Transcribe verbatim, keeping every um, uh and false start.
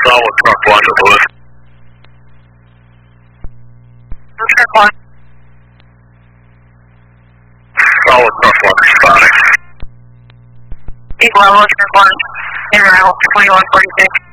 Solid truck one, Lewis. Truck one. Solid truck one responding. Eagle level, truck one, in route twenty-one forty-six.